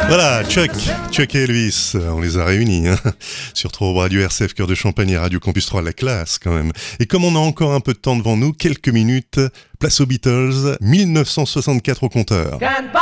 Voilà, Chuck et Elvis, on les a réunis, hein. Sur Trop Radio RCF Cœur de Champagne et Radio Campus 3, la classe quand même. Et comme on a encore un peu de temps devant nous, quelques minutes, place aux Beatles, 1964 au compteur.